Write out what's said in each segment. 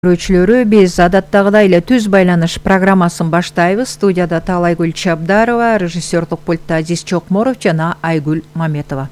Көрүүчүлөрү, биз адаттагыдай эле түз байланыш программасын баштайбыз. Студияда Таалайгүл Чабдарова, режиссерлук пультта Азиз Чокморов жана Айгүл Маметова.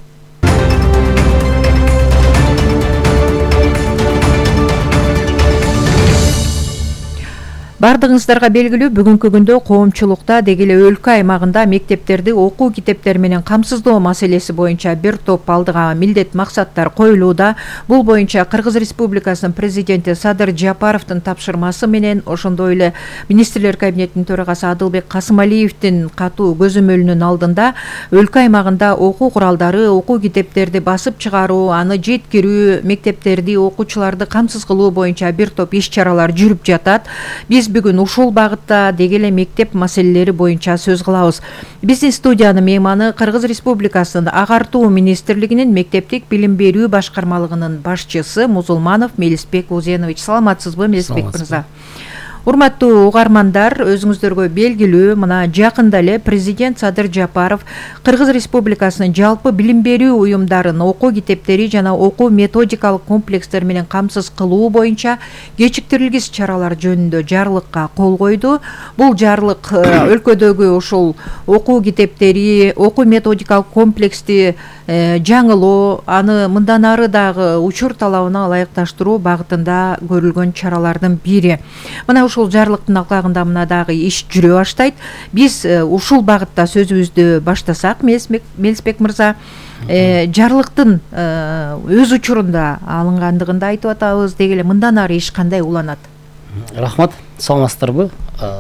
Бардыгыңыздарга белгилүү, бүгүнкү күндө коомчулукта деги эле өлкө аймагында мектептерди окуу китептери менен камсыздоо маселеси боюнча бир топ алдыга милдет максаттар коюлууда. Бул боюнча Кыргыз Республикасынын президенти Садыр Жапаровдун тапшырмасы менен, ошондой эле министрлер кабинетинин төрагасы Адылбек Касымалиевдин катуу көзөмөлүнүн алдында өлкө аймагында окуу куралдары, окуу китептерди басып чыгаруу, аны жеткирүү, мектептерди, окуучуларды камсыз кылуу боюнча бир топ иш чаралар жүрүп жатат. Биз бүгүн ушул багытта деги эле мектеп маселелери боюнча сөз кылабыз. Биздин студиянын мейманы Кыргыз Республикасынын Агартуу министрлигинин мектептик билим берүү башкармалыгынын башчысы Музулманов Мелисбек Узенович. Саламатсызбы, Мелисбек мырза? Урматтуу угармандар, өзүңүздөргө белгилүү, мына жакында эле президент Садыр Жапаров Кыргыз Республикасынын жалпы билим берүү уюмдарын окуу китептери жана окуу методикалык комплекстер менен камсыз кылуу боюнча кечиктирилгис чаралар жөнүндө жарлыкка кол койду. Бул жарлык өлкөдөгү ушул окуу китептери, окуу методикалык комплексти жаңылоо, аны мындан ары дагы учур талабына ылайыкташтыруу багытында көрүлгөн чаралардын бири. Мына ушул жарлыктын алкагында мына дагы иш жүрө баштайт. Биз ушул багытта сөзүбүздү баштасак, Мелисбек мырза, жарлыктын өз учурунда алынгандыгын да айтып атабыз. Деги эле мындан ары иш кандай уланат? Рахмат, саламатсыздарбы?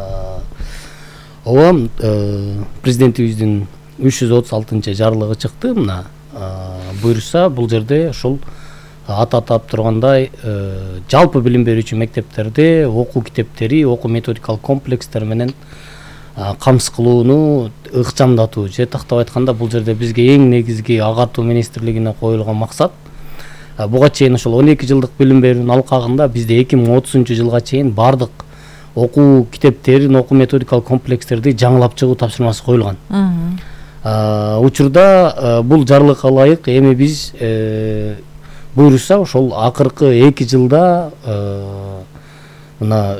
Ооба, президентибиздин 336 жарлыгы чыкты. Мына буйруса, бул жерде ушул атап тургандай жалпы билим берүүчү мектептерде окуу китептери, окуу методикалык комплекстер менен камсыз кылууну ыкчамдатуу. Жетактап айтканда, бул жерде бизге эң негизги Агартуу министрлигине коюлган максат. Буга чейин ошол 12 жылдык билим берүүнүн алкагында бизде 2030 жылга чейин бардык окуу китептерин, окуу методикалык комплекстерди жаңылап чыгуу тапшырмасы коюлган. Учурда бул жарлыкка ылайык эми биз буйруса ошол акыркы 2 жылда мына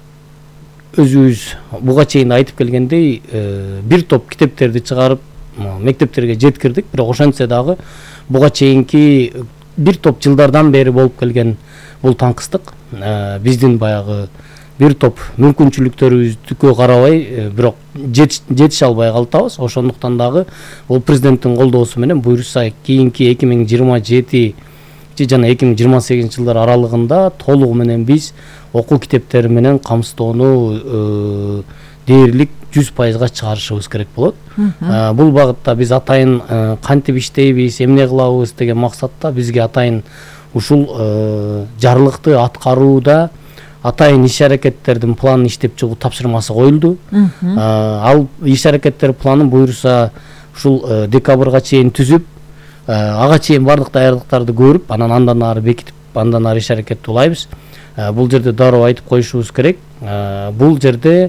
өзүбүз буга чейин айтып келгендей бир топ китептерди чыгарып мектептерге жеткирдик. Бирок ошентсе дагы буга чейинки бир топ жылдардан бери болуп келген бул таңкыстык биздин баягы бир топ мүмкүнчүлүктөрүбүздүккө карабай бирок жетише албай калтабыз. Ошондуктан дагы бул президенттин колдоосу менен буйруса кийинки 2027 жана 2028 жылдар аралыгында толугу менен биз окуу китептери менен камсыздоону дээрлик 100%га чыгарышыбыз керек болот. Бул багытта биз атайын кантип иштейбиз, эмне кылабыз деген максатта бизге атайын ушул жарлыкты аткарууда атайын иш аракеттердин планын иштеп чыгуу тапшырмасы коюлду. Ал иш аракеттер планын буйруса ушул декабрга чейин түзүп, ага чейин бардык даярдыктарды көрүп, андан ары бекитип, андан ары иш аракетти улайбыз. Бул жерде дароо айтып коюшубуз керек. Бул жерде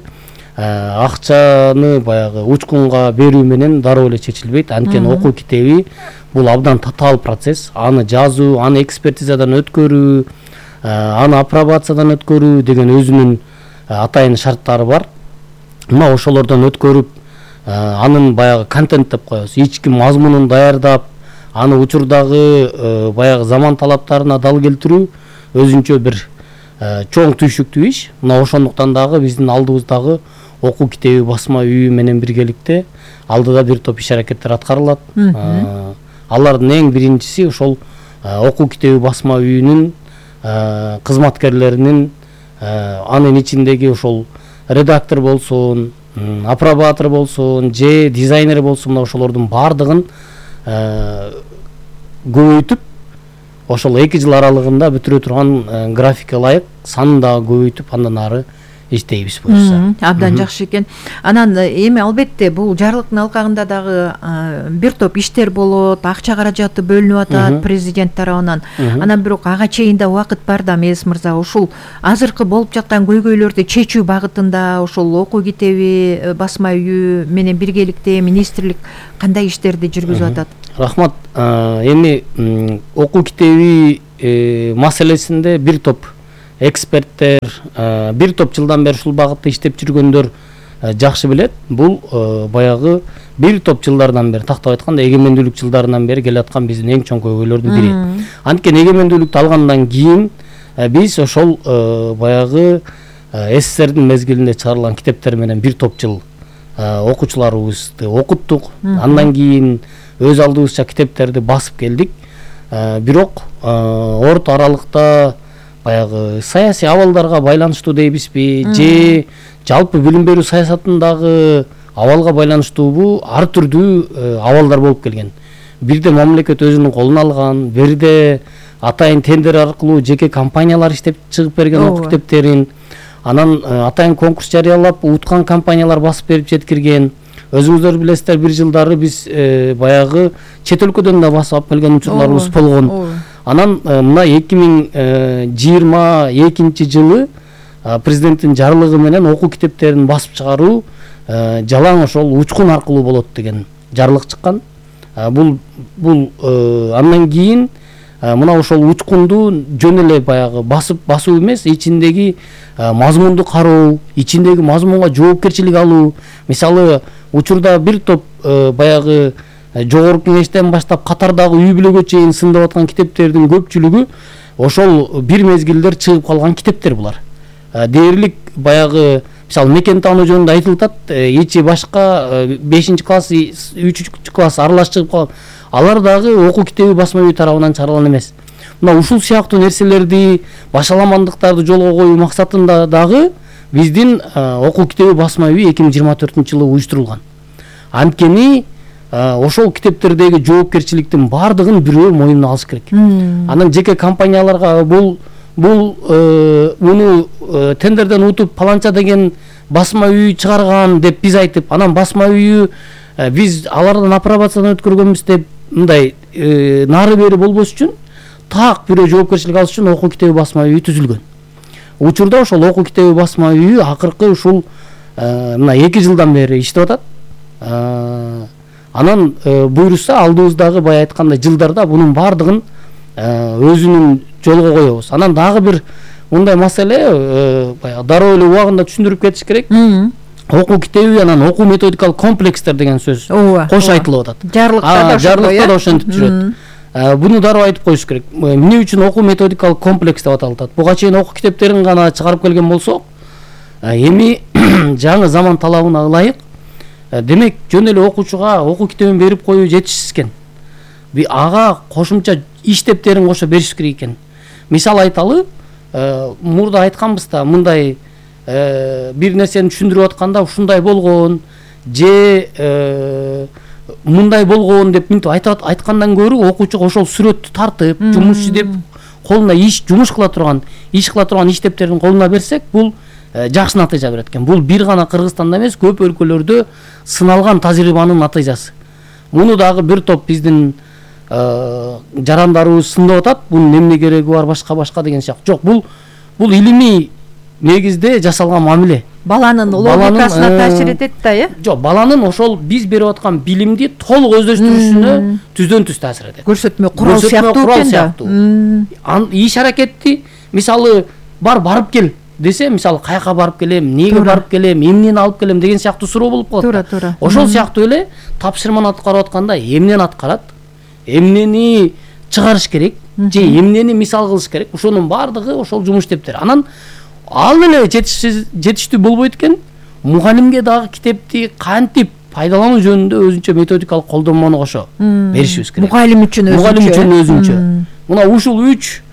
акчаны баягы учкунга берүү менен дароо эле чечилбейт. Анткени окуу китеби бул абдан татаал процесс. Аны жазуу, аны экспертизадан өткөрүү, аны апробациядан өткөрүү деген өзүнүн атайын шарттары бар. Мына ошолордон өткөрүп, анын баягы контент деп коебуз, ички мазмунун даярдап, аны учурдагы баягы заман талаптарына дал келтирүү өзүнчө бир чоң түйшүктүү иш. Мына ошондуктан дагы биздин алдыбыздагы окуу китеби басма үйү менен биргеликте алдыда бир топ иш аракеттер аткарылат. Алардын эң биринчиси ошол окуу китеби басма үйүнүн кызматкерлеринин, анын ичиндеги ошол редактор болсун, апробатор болсун, же дизайнер болсун, мына ошолордун баардыгын көбөйтүп, ошол 2 жыл аралыгында бүтүрө турган графикке ылайык санын дагы көбөйтүп, андан ары иштейбиз буюрса. Абдан жакшы экен. Анан эми албетте бул жарлыктын алкагында дагы бир топ иштер болот, акча каражаты бөлүнүп атат президент тарабынан. Анан бирок ага чейин да убакыт бар да, Мелис мырза, ушул азыркы болуп жаткан көйгөйлөрдү чечүү багытында ошол окуу китеби басма үйү менен биргеликте министрлик кандай иштерди жүргүзүп атат? Рахмат. Эми окуу китеби маселесинде бир топ эксперттер, бир топ жылдан бери ушул багытта иштеп жүргөндөр жакшы билет. Бул баягы бир топ жылдардан бери, тактап айтканда эгемендүүлүк жылдарынан бери келе аткан биздин эң чоң көйгөйлөрдүн бири. Анткени эгемендүүлүктү алгандан кийин биз ошол баягы СССРдин мезгилинде чыгарылган китептер менен бир топ жыл окуучуларыбызды окуттук. Андан кийин өз алдыбызча китептерди басып келдик. Бирок орто аралыкта баягы саясий абалдарга байланыштуу дейбизби, же жалпы билим берүү саясатындагы абалга байланыштуубу ар түрдүү абалдар болуп келген. Бирде мамлекет өзүнүн колуна алган, бирде атайын тендер аркылуу жеке компаниялар иштеп чыгып берген окуу китептерин, анан атайын конкурс жарыялап уткан компаниялар басып берип жеткирген. Өзүңүздөр билесиздер, бир жылдары биз баягы чет өлкөдөн да басып алып келген учурларыбыз болгон. Анан мына 2022 жылы президенттин жарлыгы менен окуу китептерин басып чыгаруу жалаң ошол учкун аркылуу болот деген жарлык чыккан. Бул андан кийин мына ошол учкунду жөн эле баягы басуу эмес, ичиндеги мазмунду кароо, ичиндеги мазмунга жоопкерчилик алуу. Мисалы, учурда бир топ баягы жогорку кеңештен баштап катардагы үй бүлөгө чейин сындап аткан китептердин көпчүлүгү ошол бир мезгилдер чыгып калган китептер булар. Дээрлик баягы мисалы мекен таануу жөнүндө айтылып атат, ичи башка 5-класс, 3-класс аралаш чыгып калган. Алар дагы окуу китеби басма үй тарабынан чыгарылган эмес. Мына ушул сыяктуу нерселерди, башаламандыктарды жолго коюу максатында дагы биздин окуу китеби басма үйү 2024-жылы уюштурулган. Анткени ошол китептердеги жоопкерчиликтин бардыгын бирөө мойнуна алыш керек. Анан жеке компанияларга муну тендерден утуп паланча деген басма үй чыгарган деп биз айтып, анан басма үйү биз алардан апробациядан өткөргөнбүз деп мындай нары бери болбош үчүн так бирөө жоопкерчилик алыш үчүн окуу китеби басма үйү түзүлгөн. Учурда ошол окуу китеби басма үйү акыркы ушул мына 2 жылдан бери иштеп атат. Анан буйруса алдыбыздагы бая айткандай жылдарда бунун бардыгын өзүнүн жолго коебуз. Анан дагы бир мындай маселе баягы дароо эле убагында түшүндүрүп кетиш керек. Окуу китеби анан окуу методикалык комплекстер деген сөз кош айтылып атат. Жарлыкта да ошентип жүрөт. Буну дароо айтып коюш керек. Эмне үчүн окуу методикалык комплекс деп аталат? Буга чейин окуу китептерин гана чыгарып келген болсок, эми жаңы заман талабына ылайык, демек жөн эле окуучуга окуу китебин берип коюу жетишсиз экен. Ага кошумча иштептерин кошо бериш керек экен. Мисал айталы, мурда айтканбыз да, мындай бир нерсени түшүндүрүп атканда ушундай болгон, же мындай болгон деп мынтип айткандан көрө окуучуга ошол сүрөттү тартып, жумушчу деп колуна жумуш кыла турган иштептерин колуна берсек, бул жакшы натыйжа берет экен. Бул бир гана Кыргызстанда эмес, көп өлкөлөрдө сыналган тажрыйбанын натыйжасы. Муну дагы бир топ биздин жарандарыбыз сындап атат. Бунун эмне кереги бар, башка деген сыяктуу. Жок, бул илимий негизде жасалган мамиле. Баланын логикасына таасир этет да, Жок, баланын ошол биз берип аткан билимди толук өздөштүрүшүнө түздөн түз таасир этет. Көрсөтмө курал сыяктуу экен да. Иш аракетти мисалы барып кел десе, мисалы каяка барып келем, эмнеге барып келем, эмнени алып келем деген сыяктуу суроо болуп калат. Туура. Ошол сыяктуу эле тапшырманы аткарып атканда эмнени аткарат, эмнени чыгарыш керек, же эмнени мисал кылыш керек, ошонун бардыгы ошол жумуш иштептер. Анан ал эле жетиштүү болбойт экен, мугалимге дагы китепти кантип пайдалануу жөнүндө өзүнчө методикалык колдонмону кошо беришибиз керек. Мугалим үчүн өзүнчө. Мына ушул 3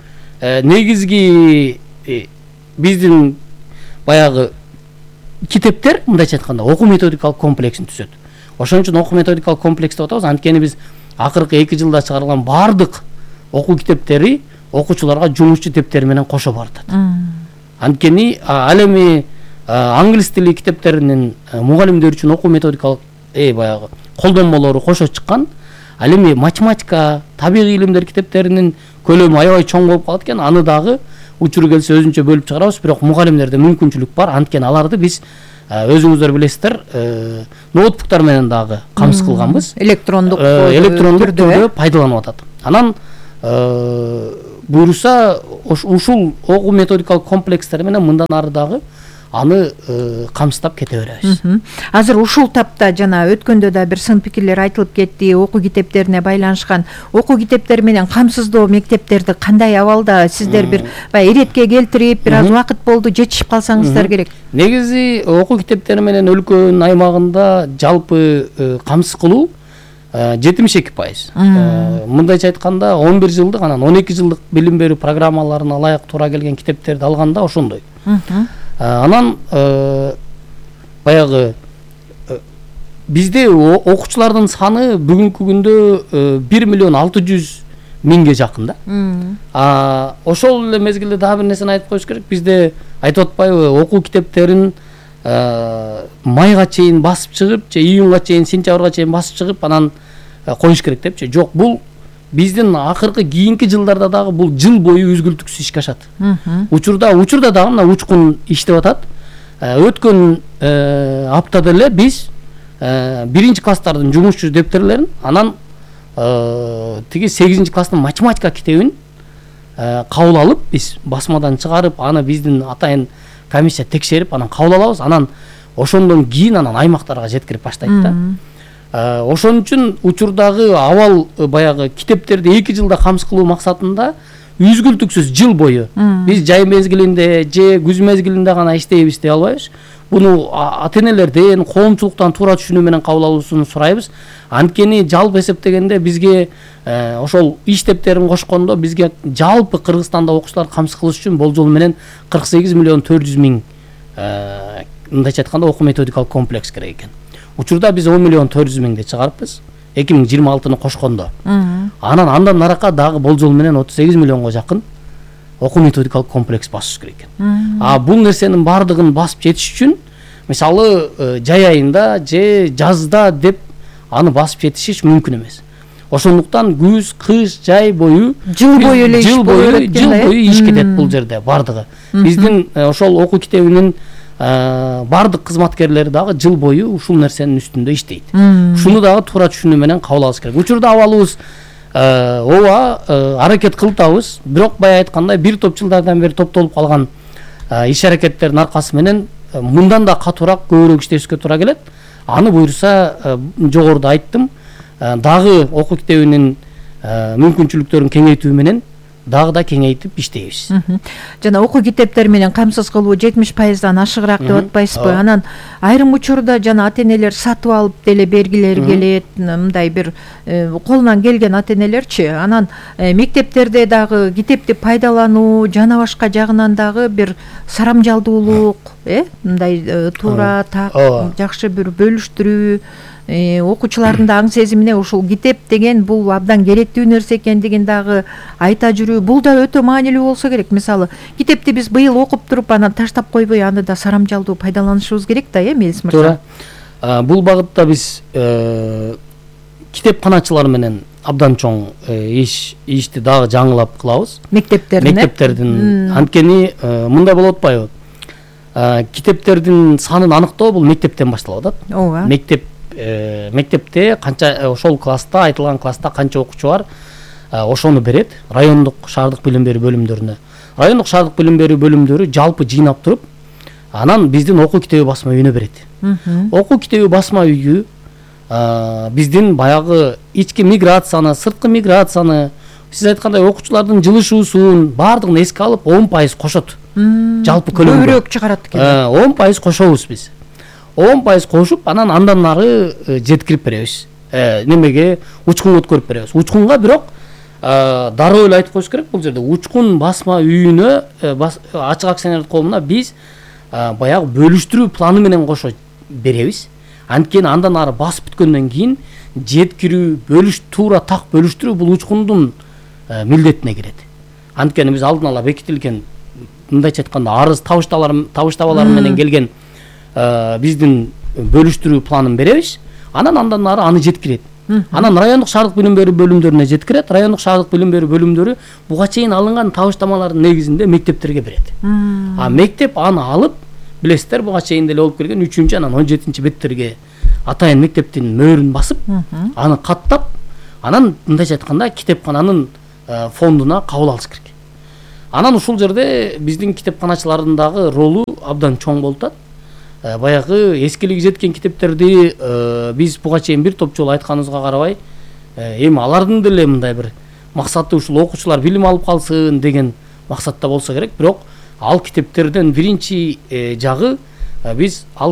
негизги биздин баягы китептер, мындайча айтканда, окуу методикалык комплексин түзөт. Ошон үчүн окуу методикалык комплекс деп атабыз. Анткени биз акыркы 2 жылда чыгарылган бардык окуу китептери окуучуларга жумушчу тептери менен кошо баратат. Анткени ал эми англис тили китептеринин мугалимдер үчүн окуу методикалык баягы колдонмолору кошо чыккан. Ал эми математика, табигый илимдер китептеринин көлөмү аябай чоң болуп калат экен. Аны дагы учуру келсе өзүнчө бөлүп чыгарабыз, бирок мугалимдерде мүмкүнчүлүк бар. Анткени аларды биз өзүңүздөр билесиздер, ноутбуктар менен дагы камсыз кылганбыз. Электрондук түрдө пайдаланып атат. Анан буюрса ушул окуу методикалык комплекстер менен мындан ары дагы аны камсыздап кете беребиз. Азыр ушул тапта жана өткөндө да бир сын пикирлер айтылып кетти, окуу китептерине байланышкан окуу китептери менен камсыздоо мектептерди кандай абалда сиздер бир баягы иретке келтирип, бир аз убакыт болду жетишип калсаңыздар керек. Негизи окуу китептери менен өлкөнүн аймагында жалпы камсыз кылуу 72%. Мындайча айтканда 11 жылдык анан 12 жылдык билим берүү программаларына ылайык туура келген китептерди алганда ошондой. Анан баягы бизде окуучулардын саны бүгүнкү күндө 1.600.000 жакын да. Ошол эле мезгилде дагы бир нерсени айтып коюш керек. Бизде айтып атпайбы, окуу китептерин майга чейин басып чыгып, же июнга чейин, сентябрга чейин басып чыгып, анан коюш керек депчи. Жок, бул биздин акыркы кийинки жылдарда дагы бул жыл бою үзгүлтүксүз ишке ашат. Учурда дагы мына учкун иштеп атат. Өткөн аптада эле биз биринчи класстардын жумушчу дептерлерин, анан тиги 8 класстын математика китебин кабыл алып, биз басмадан чыгарып, аны биздин атайын комиссия текшерип, анан кабыл алабыз. Анан ошондон кийин анан аймактарга жеткирип баштайт да. Ошон үчүн учурдагы абал баягы китептерди 2 жылда камсыз кылуу максатында үзгүлтүксүз жыл бою биз жай мезгилинде же күз мезгилинде гана иштейбиз дей албайбыз. Буну ата-энелерден, коомчулуктан туура түшүнүү менен кабыл алуусун сурайбыз. Анткени жалпы эсептегенде бизге ошол иштептерин кошкондо бизге жалпы Кыргызстанда окуучулар камсыз кылыш үчүн болжол менен 48.400.000 мындайча айтканда окуу методикалык комплекс керек экен. Учурда биз 10.400.000 чыгарыппыз 2026-ны кошкондо. Анан андан наракка дагы болжол менен 38 миллионго жакын окуу методикалык комплекс басыш керек экен. Бул нерсенин баардыгын басып жетиш үчүн мисалы жай айында же жазда деп аны басып жетишиш мүмкүн эмес. Ошондуктан күз, кыш, жай бою жыл бою эле иш кетет бул жерде баардыгы. Биздин ошол окуу китебинин баардык кызматкерлери дагы жыл бою ушул нерсенин үстүндө иштейт. Ушуну дагы туура түшүнүү менен кабыл алыш керек. Учурда абалыбыз ооба аракет кылтабыз, бирок бая айткандай бир топ жылдардан бери топтолуп калган иш аракеттердин аркасы менен мындан да катуураак көбүрөөк иштешке туура келет. Аны буюрса жогоруда айттым, дагы окуу китебинин мүмкүнчүлүктөрүн кеңейтүү менен дагы да кеңейтип иштейбиз. Жана окуу китептери менен камсыз кылуу 70%дан ашыгыраак деп атпайсызбы? Анан айрым учурда жана ата-энелер сатып алып деле бергилери келет, мындай бир колунан келген ата-энелерчи. Анан мектептерде дагы китепти пайдалануу жана башка жагынан дагы бир сарамжалдуулук, мындай туура так жакшы бир бөлүштүрүү, окуучулардын да аң сезимине ушул китеп деген бул абдан керектүү нерсе экендигин дагы айта жүрүү, бул да өтө маанилүү болсо керек. Мисалы, китепти биз быйыл окуп туруп анан таштап койбой, аны да сарамжалдуу пайдаланышыбыз керек да, Мелис мырза. Туура. Бул багытта биз китепканачылар менен абдан чоң ишти дагы жаңылап кылабыз. Мектептердин. Анткени мындай болуп атпайбы? Китептердин санын аныктоо бул мектептен башталып атат. Ооба. Мектепте канча ошол класста, айтылган класста канча окуучу бар, ошону берет райондук шаардык билим берүү бөлүмдөрүнө. Райондук шаардык билим берүү бөлүмдөрү жалпы жыйнап туруп, анан биздин окуу китеби басма үйүнө берет. Окуу китеби басма үйү биздин баягы ички миграцияны, сырткы миграцияны, сиз айткандай окуучулардын жылышуусун баардыгын эске алып 10% кошот. Жалпы көлөмгө көбүрөөк чыгарат экен. 10% кошобуз биз. 10% кошуп, анан андан ары жеткирип беребиз. Немеге учкунга өткөрүп беребиз. Учкунга бирок дароо эле айтып коюш керек, бул жерде учкун басма үйүнө, ачык акционерлик коомуна биз баягы бөлүштүрүү планы менен кошо беребиз. Анткени андан ары басып бүткөндөн кийин жеткирүү, туура так бөлүштүрүү бул учкундун милдетине кирет. Анткени биз алдын ала бекитилген, мындайча айтканда арыз табыш табалары менен келген биздин бөлүштүрүү планын беребиз. Анан андан ары аны жеткирет. Анан райондук шаардык билим берүү бөлүмдөрүнө жеткирет. Райондук шаардык билим берүү бөлүмдөрү буга чейин алынган табыштамалардын негизинде мектептерге берет. Мектеп аны алып, билесиздер, буга чейин деле болуп келген 3-чү анан 17-чи беттерге атайын мектептин мөөрүн басып, аны каттап, анан мындайча айтканда китепкананын фондуна кабыл алыш керек. Анан ушул жерде биздин китепканачылардын ролу абдан чоң болуп атат. Баягы эскилиги жеткен китептерди биз буга чейин бир топ жолу айтканыбызга карабай, эми алардын деле мындай бир максаты ушул окуучулар билим алып калсын деген максатта болсо керек. Бирок ал китептерден биринчи жагы биз ал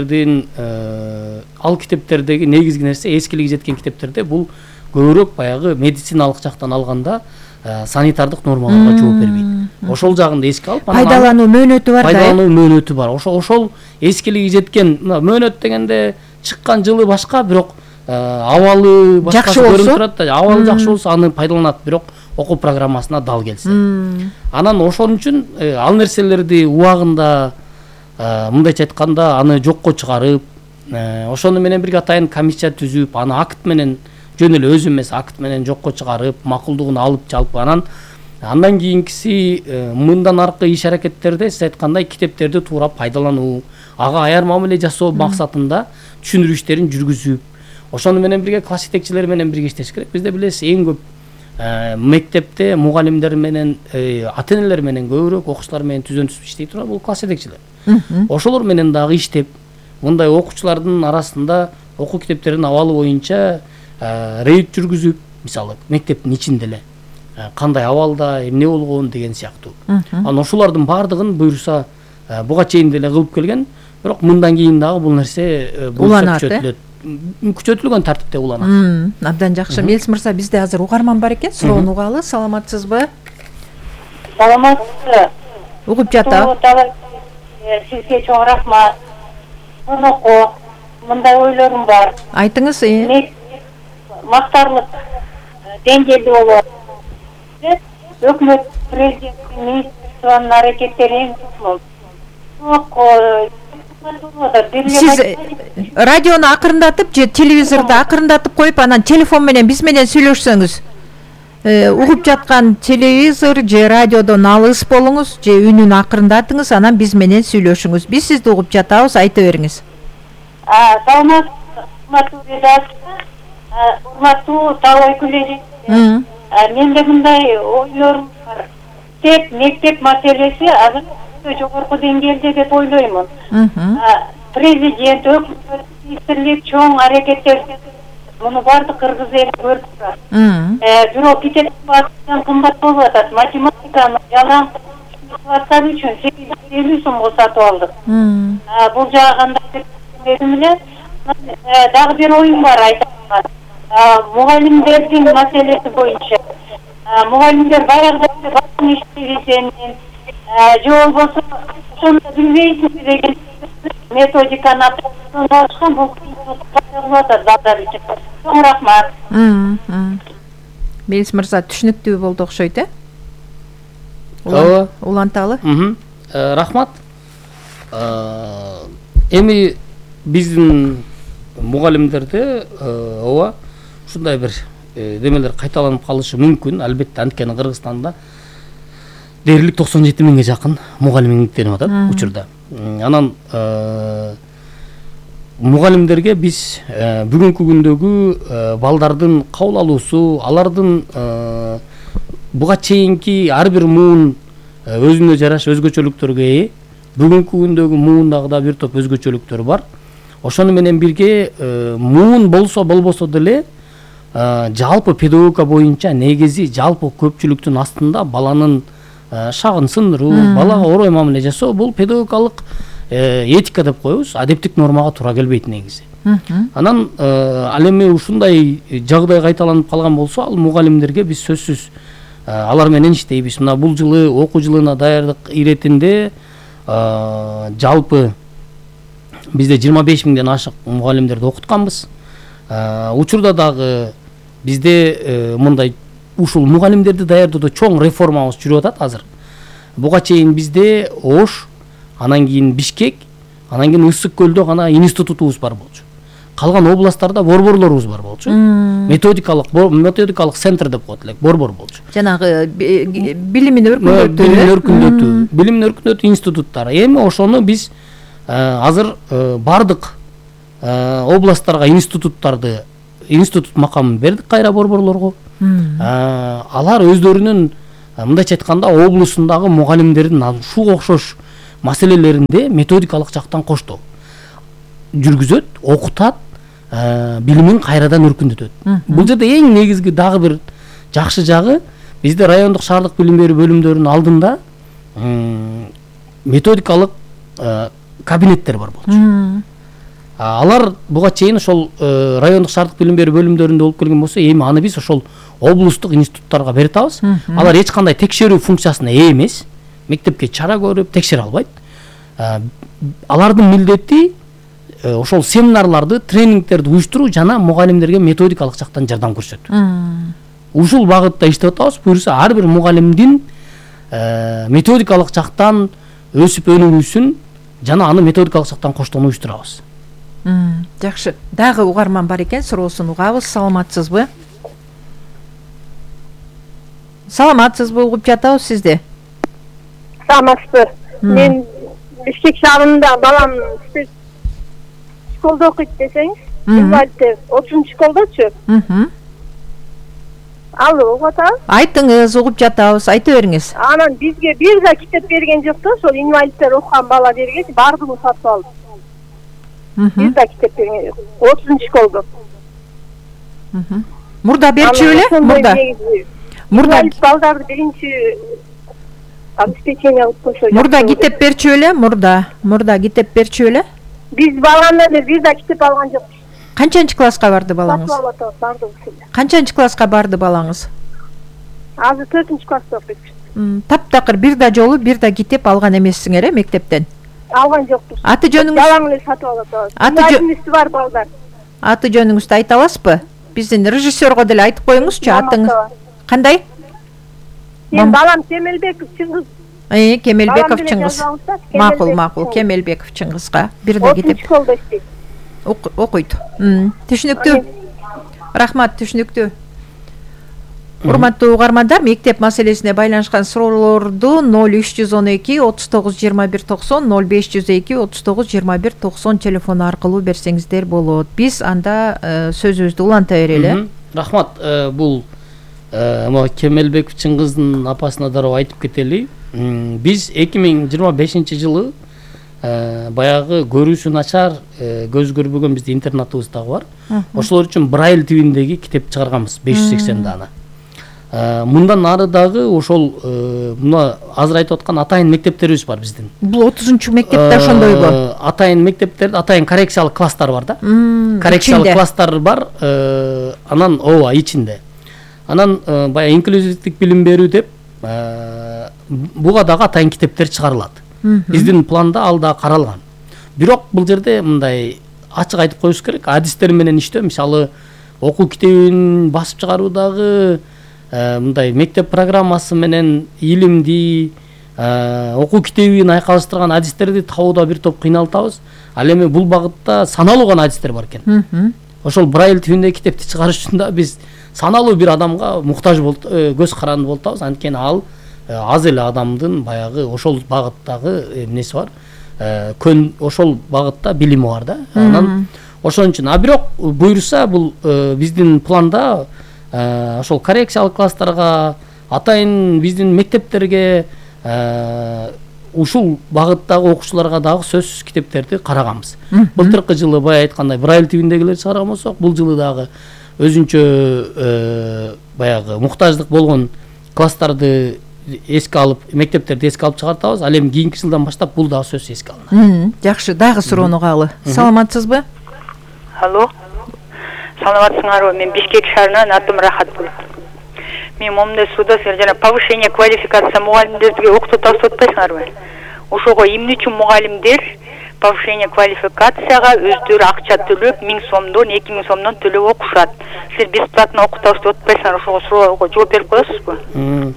китептердеги негизги нерсе, эскилиги жеткен китептерде бул көбүрөөк баягы медициналык жактан алганда санитардык нормаларга жооп бербейт. Ошол жагын эске алып, пайдалануу мөөнөтү бар да. Пайдалануу мөөнөтү бар. Ошол эскилиги жеткен мөөнөт дегенде чыккан жылы башка, бирок абалы башкасы көрүнүп турат да. Абалы жакшы болсо аны пайдаланат, бирок окуу программасына дал келсе. Анан ошон үчүн ал нерселерди убагында, мындайча айтканда, аны жокко чыгарып, ошону менен бирге атайын комиссия түзүп, аны акт менен, жөн эле өзү эмес, акт менен жокко чыгарып, макулдугун алып жалпы андан кийинкиси мындан аркы иш аракеттерде сиз айткандай китептерди туура пайдалануу, ага аяр мамиле жасоо максатында түшүндүрүү иштерин жүргүзүп, ошону менен бирге класс жетекчилери менен бирге иштеш керек. Бизде билесиз, эң көп мектепте мугалимдер менен, ата-энелер менен көбүрөөк окуучулар менен түзөн-түзүп иштей турат бул класс жетекчилер. Ошолор менен дагы иштеп, мындай окуучулардын арасында окуу китептердин абалы боюнча рейд жүргүзүп, мисалы мектептин ичинде эле кандай абалда эмне болгон деген сыяктуу. Анан ошолордун баардыгын буюрса буга чейин деле кылып келген, бирок мындан кийин дагы бул нерсе күчөтүлгөн тартипте уланат. Абдан жакшы. Мелис мырза, бизде азыр угарман бар экен, суроону угалы. Саламатсызбы? Саламатсызбы? Угуп жатам. Сизге чоң рахмат. Онуко мындай ойлорум бар. Айтыңыз. Мактарлык деңгээлде болот. Өкмөт, президенттин, министрликтин аракеттери эң чоң. Сиз радиону акырындатып же телевизорду акырындатып коюп, анан телефон менен биз менен сүйлөшсөңүз. Угуп жаткан телевизор же радиодон алыс болуңуз, же үнүн акырындатыңыз, анан биз менен сүйлөшүңүз. Биз сизди угуп жатабыз, айта бериңиз. Урматтуу редактор, урматтуу Талай Күлежи. Менде мындай ойлорум бар. Мектеп маселеси азыр жогорку деңгээлде деп ойлоймун. Президент, өкмөт, министрлик чоң аракеттерди муну бардык кыргыз эли көрүп турат. Бирок китеп баасынан кымбат болуп атат. Математиканы жалаң класстар үчүн 850 сомго сатып алдык. Бул жагы кандай дедим эле. Дагы бир оюм бар айтам. Мугалимдердин маселеси боюнча. Мугалимдер баягыда иштебесенин же болбосо ошону билбейсиңби деген методиканы алышкан, бул кыйынчылык атат балдар үчүн. Чоң рахмат. Мелис мырза, түшүнүктүү болду окшойт, Ооба. Уланталы. Рахмат. Эми биздин мугалимдерде ооба ушундай бир демелер кайталанып калышы мүмкүн. Албетте, анткени Кыргызстанда дээрлик 97 миңге жакын мугалим эмгектенип атат учурда. Анан мугалимдерге биз бүгүнкү күндөгү балдардын кабыл алуусу, алардын буга чейинки ар бир муун өзүнө жараша өзгөчөлүктөргө ээ. Бүгүнкү күндөгү муундагы да бир топ өзгөчөлүктөр бар. Ошону менен бирге муун болсо болбосо деле жалпы педагогика боюнча негизи жалпы көпчүлүктүн астында баланын шагын сындыруу, балага орой мамиле жасоо, бул педагогикалык этика деп коебуз, адептик нормага туура келбейт негизи. Анан ал эми ушундай жагдай кайталанып калган болсо, ал мугалимдерге биз сөзсүз алар менен иштейбиз. Мына бул жылы окуу жылына даярдык иретинде жалпы бизде 25 миңден ашык мугалимдерди окутканбыз. Учурда дагы бизде мындай ушул мугалимдерди даярдоодо чоң реформабыз жүрүп атат азыр. Буга чейин бизде Ош, анан кийин Бишкек, анан кийин Ысык көлдө гана институтубуз бар болчу. Калган областтарда борборлорубуз бар болчу. Методикалык центр деп коет элек, борбор болчу. Жанагы билимин өркүндөтүү институттар. Эми ошону биз азыр бардык областтарга институт макамын бердик кайра борборлорго. Алар өздөрүнүн мындайча айтканда облусундагы мугалимдердин ушуга окшош маселелеринде методикалык жактан коштоо жүргүзөт, окутат, билимин кайрадан өркүндөтөт. Бул жерде эң негизги дагы бир жакшы жагы, бизде райондук шаардык билим берүү бөлүмдөрүнүн алдында методикалык кабинеттер бар болчу. Алар буга чейин ошол райондук шаардык билим берүү бөлүмдөрүндө болуп келген болсо, эми аны биз ошол облустук институттарга берип атабыз. Алар эч кандай текшерүү функциясына ээ эмес, мектепке чара көрүп текшере албайт. Алардын милдети ошол семинарларды, тренингтерди уюштуруу жана мугалимдерге методикалык жактан жардам көрсөтүү. Ушул багытта иштеп атабыз. Буюрса ар бир мугалимдин методикалык жактан өсүп өнүгүүсүн жана аны методикалык жактан коштоону уюштурабыз. Жакшы. Дагы угарман бар экен, суроосун угабыз. Саламатсызбы? Саламатсызбы? Угуп жатабыз сизди. Саламатсызбы? Мен Бишкек шаарында балам школда окуйт десеңиз, инвалидтер 30-школдочу. Алло, угуп атабыз? Айтыңыз, угуп жатабыз. Айта бериңиз. Анан бизге бир да китеп берген жок да, ошол инвалидтер окуган бала бергенчи бардыгын сатып алдым. Бир да китеп берген жок. 30-школда. Мурда берчү эле? Мурда инвалид балдарды биринчи обеспечение кылып койсо. Мурда китеп берчү эле? Мурда китеп берчү эле? Биз баланы бир да китеп алган жок. Канчанчы класска барды балаңыз? Сатып алып атабыз бардыгын. Канчанчы класска барды балаңыз? Азыр 4-класста окуйт. Таптакыр бир да жолу бир да китеп алган эмессиңер, мектептен? Алган жокпуз. Аты жөнүңүз? Баланы эле сатып алып атабыз. Инвалидиси бар балдар. Аты жөнүңүздү айта аласызбы? Биздин режиссерго деле айтып коюңузчу, атыңыз кандай? Мен балам Кемелбеков Чыңгыз. Кемелбеков Чыңгыз. Макул, Кемелбеков Чыңгызга бир да китеп. 30-школда иштейт. Окуйт. Түшүнүктүү. Рахмат, түшүнүктүү. Урматтуу угармандар, мектеп маселесине байланышкан суроолорду 0312 39 21 90 0502 39 21 90 телефону аркылуу берсеңиздер болот. Биз анда сөзүбүздү уланта берели. Рахмат, бул Кемелбеков Чыңгыздын апасына дароо айтып кетели. Биз 2025 жылы баягы көрүүсү начар, көз көрбөгөн биздин интернатыбыз дагы бар. Ошолор үчүн Брайль тилиндеги китеп чыгарганбыз, 580 дана. Мындан ары дагы ошол мына азыр айтып аткан атайын мектептерибиз бар биздин. Бул 30-чу мектепте ошондойбу? Атайын мектептер, атайын коррекциялык класстар бар да. Коррекциялык класстар бар, анан ичинде. Анан баягы инклюзивдик билим берүү деп буга дагы атайын китептер чыгарылат. Биздин планда ал да каралган. Бирок бул жерде мындай ачык айтып коюш керек, адистер менен иштөө, мисалы окуу китебин басып чыгаруудагы мындай мектеп программасы менен илимди, окуу китебин айкалыштырган адистерди табууда бир топ кыйналтабыз. Ал эми бул багытта саналуу гана адистер бар экен. Ошол Брайль тилиндеги китепти чыгарыш үчүн да биз саналуу бир адамга муктаж көз каранды болуп атабыз. Анткени ал аз эле адамдын баягы ошол багыттагы эмнеси бар, ошол багытта билими бар да. Анан ошон үчүн, бирок буйруса бул биздин планда ошол коррекциялык класстарга, атайын биздин мектептерге, ушул багыттагы окуучуларга дагы сөзсүз китептерди караганбыз. Былтыркы жылы бая айткандай Брайль тилиндегилерди чыгарган болсок, бул жылы дагы өзүнчө баягы муктаждык болгон класстарды эске алып, мектептерди эске алып чыгартабыз. Ал эми кийинки жылдан баштап бул дагы сөзсүз эске алынат. Жакшы, дагы суроону угалы. Саламатсызбы? Алло. Саламатсыңарбы? Мен Бишкек шаарынан атым Рахатгүл. Мен момундай сууда жана повышение квалификация мугалимдерге окутуп атпайсыңарбы? Ошого эмне үчүн мугалимдер повышение квалификацияга өздөрү акча төлөп 1000 сомдон 2000 сомдон төлөп окушат. Силер бесплатно окутабыз деп атпайсыңар, ошого суроого жооп берип коесузбу?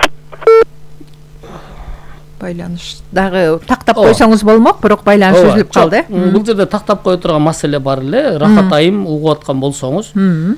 Байланыш дагы тактап койсоңуз болмок, бирок байланыш үзүлүп калды. Бул жерде тактап кое турган маселе бар эле. Рахат айым угуп аткан болсоңуз,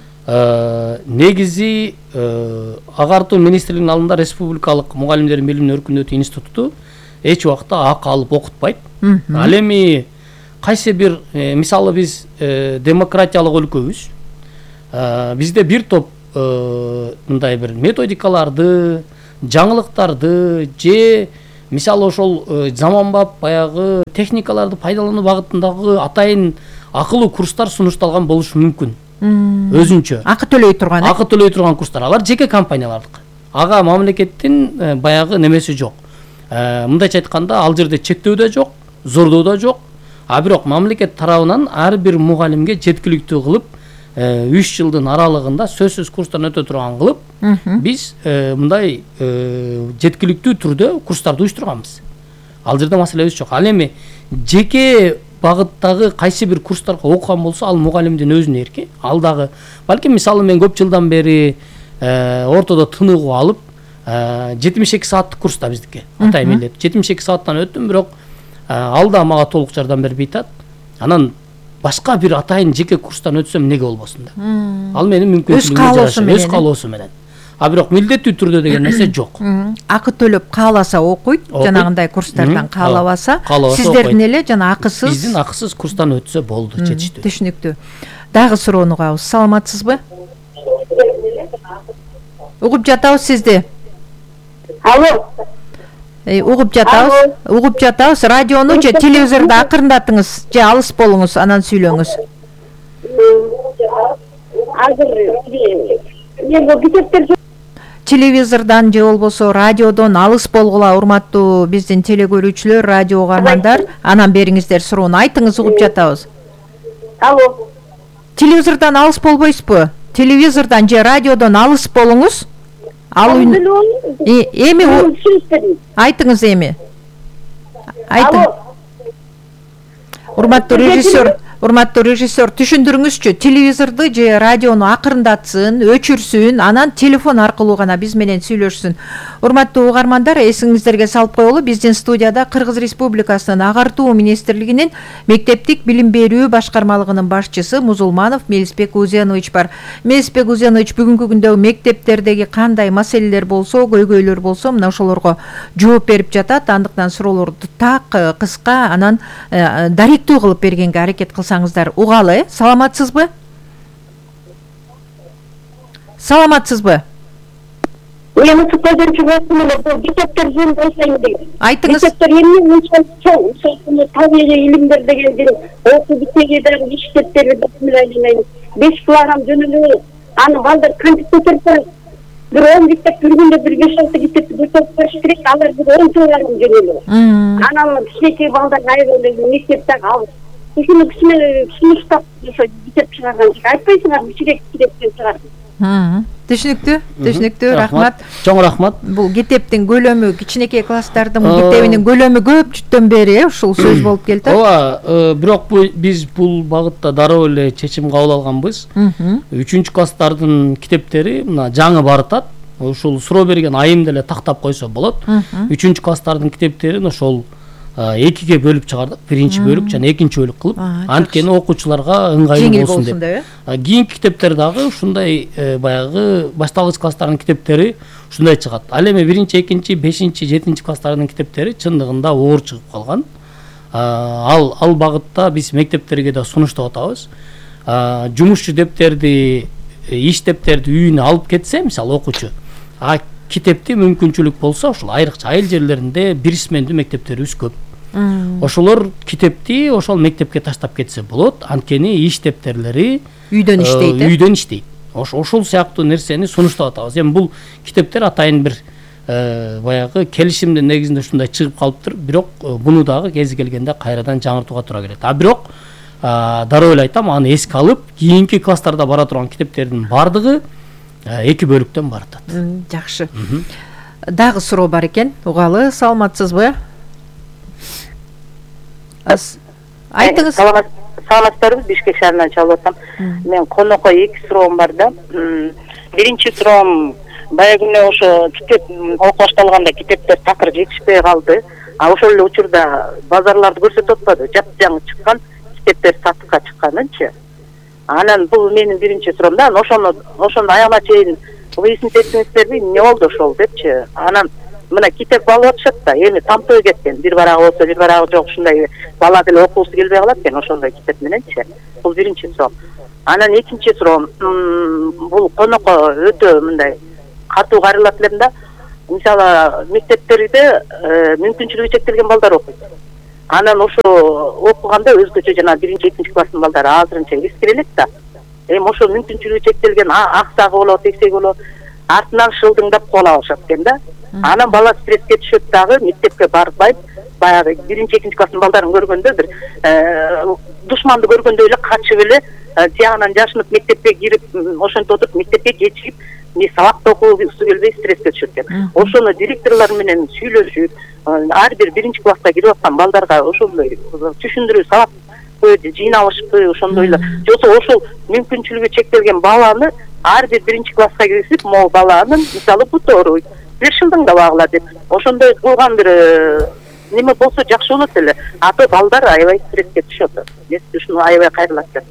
негизи агартуу министрлигинин алдында Республикалык мугалимдердин билимин өркүндөтүү институту эч убакта акы алып окутпайт. Ал эми кайсы бир, мисалы биз демократиялык өлкөбүз. Бизде бир топ мындай бир методикаларды, жаңылыктарды же мисалы ошол заманбап баягы техникаларды пайдалануу багытындагы атайын акылуу курстар сунушталган болушу мүмкүн. Өзүнчө акы төлөй турган курстар, алар жеке компаниялардыкы. Ага мамлекеттин баягы немеси жок. Мындайча айтканда ал жерде чектөө да жок, зордоо да жок. А бирок мамлекет тарабынан ар бир мугалимге жеткиликтүү кылып 3 жылдын аралыгында сөзсүз курстан өтө турган кылып, биз мындай жеткиликтүү түрдө курстарды уюштурганбыз. Ал жерде маселебиз жок. Ал эми жеке багыттагы кайсы бир курстарга окуган болсо, ал мугалимдин өзүнө эрки. Ал дагы балким мисалы мен көп жылдан бери ортодо тыныгуу алып 72 сааттык курста биздики атайын милдет. 72 сааттан өттүм, бирок ал да мага толук жардам берип айтат. Анан башка бир атайын жеке курстан өтсөм эмнеге болбосун деп. Ал менин мүмкүнчүлүгүмө өз каалоосу менен. А бирок милдеттүү түрдө деген нерсе жок. Акы төлөп кааласа окуйт, жанагындай курстардан каалабаса, сиздердин эле жана акысыз. Биздин акысыз курстан өтсө болду, жетиштүү. Түшүнүктүү. Дагы суроону угабыз. Саламатсызбы? Угуп жатабыз сизди. Алло. Угуп жатабыз. Радиону же телевизорду акырындатыңыз, же алыс болуңуз, анан сүйлөңүз. Телевизордан же болбосо радиодон алыс болгула, урматтуу биздин телекөрүүчүлөр, радио угармандар. Анан бериңиздер суроону, айтыңыз, угуп жатабыз. Алло. Телевизордан алыс болбойсузбу? Телевизордан же радиодон алыс болуңуз. Эми айтыңыз эми. Урматтуу режиссер, түшүндүрүңүзчү, телевизорду же радиону акырындатсын, өчүрсүн, анан телефон аркылуу гана биз менен сүйлөшсүн. Урматтуу угармандар, эсиңиздерге салып коелу, биздин студияда Кыргыз Республикасынын Агартуу министрлигинин мектептик билим берүү башкармалыгынын башчысы Музулманов Мелисбек Узенович бар. Мелисбек Узенович бүгүнкү күндө мектептердеги кандай маселелер болсо, көйгөйлөр болсо, мына ошолорго жооп берип жатат. Андыктан суроолорду так, кыска, анан даректүү кылып бергенге аракет кылсаңыздар угалы. Саламатсызбы? Мен көзөмчү болсом эле бул мектептер жөнүндө айтайын дейм. Айтыңыз. Мектептер эмне табигый илимдер дегендин окуу битеги дагы мектептерди бисмилlah 5 килограмм жөнүндө аны балдар кантип көтөрүп, бир 10 мектеп бир күндө бир 5-6 мектепти көтөрүп бериш керек, алар бир 10 килограмм жөнүндө. Анан кичинекей балдар айрылып мектепте алып. Ушуну сунуштап мектеп чыгарган жок. Айтпайсыңар, кичинекей чыгар. Түшүнүктүү, рахмат. Чоң рахмат. Бул китептин көлөмү, кичинекей класстардын китебинин көлөмү көп жуттан бери ушул сөз болуп келет. Ооба, бирок биз бул багытта дароо эле чечим кабыл алганбыз. 3-класстардын китептери мына жаңы баратат. Ушул суроо берген айым деле тактап койсо болот. 3-класстардын китептерин ошол 2ге бөлүп чыгардык, биринчи бөлүк жана экинчи бөлүк кылып, анткени окуучуларга ыңгайлуу болсун деп. Кийинки китептер дагы ушундай баягы башталгыч класстардын китептери ушундай чыгат. Ал эми 1-2, 5-7 класстардын китептери чындыгында оор чыгып калган. Ал багытта биз мектептерге да сунуштап атабыз. Жумушчу дептерди, иш дептерди үйүнө алып кетсе, мисалы окуучу, китепти мүмкүнчүлүк болсо, ошол айрыкча айыл жерлеринде бир смендүү мектептерибиз көп. Ошолор китепти ошол мектепке таштап кетсе болот, анткени иш дептерлери үйдөн иштейт. Ошол сыяктуу нерсени сунуштап атабыз. Эми бул китептер атайын бир баягы келишимдин негизинде ушундай чыгып калыптыр, бирок буну дагы кези келгенде кайрадан жаңыртууга туура келет. Бирок дароо эле айтам, аны эске алып, кийинки класстарда бара турган китептердин бардыгы 2 бөлүктөн баратат. Жакшы. Дагы суроо бар экен. Угалы, саламатсызбы? Айтыңыз. Саламатсыздарбы? Бишкек шаарынан чалып атам. Мен конокко 2 суроом бар да. Биринчи суроом, баягы күнү ошо китеп окуу башталганда китептер такыр жетишпей калды. Ошол эле учурда базарларды көрсөтүп атпады. Жапжаңы чыккан китептер сатыкка чыкканынчы. Анан бул менин биринчи суроом да. Ошондо аягына чейин выяснить этсиңиздерби, эмне болду ошол депчи. Анан мына китеп алып атышат да, эми тамтоо кеткен. Бир барагы болсо, бир барагы жок, ушундай бала деле окуусу келбей калат экен ошондой китеп мененчи. Бул биринчи суроом. Анан экинчи суроом, бул конокко өтө мындай катуу каралат элем да. мисалы мектептерде мүмкүнчүлүгү чектелген балдар окуйт. Анан ошо окуганда өзгөчө жана 1-2 класстын балдары азырынча эскире элек да. Эми ошо мүмкүнчүлүгү чектелген аксагы болот, эксеги болот, артынан шылдыңдап куала алышат экен да. Анан бала стресске түшөт дагы, мектепке барбайт. Баягы 1-2 класстын балдарын көргөндө бир душманды көргөндөй эле качып эле тиягынан жашынып мектепке кирип, ошентип отуруп мектепке кечигип, сабакты окугусу келбей стресске түшөт экен. Ошону директорлор менен сүйлөшүп, ар бир 1 класска кирип аткан балдарга ошондой түшүндүрүү сабак жыйналышпы, ошондой эле. Жоксо ошол мүмкүнчүлүгү чектелген баланы ар бир 1 класска киргизип, могу баланын мисалы бутору бир шылдыңдап агыла деп. Ошондой кылган бир неме болсо жакшы болот эле. Аты балдар аябай стресске түшөт. Мен ушуну аябай кайрылат деп.